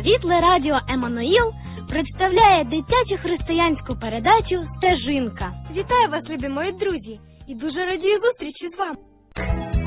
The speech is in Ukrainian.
Світле радіо Еммануїл представляє дитячу християнську передачу «Стежинка». Вітаю вас, любі мої друзі, і дуже радію зустрічі з вами.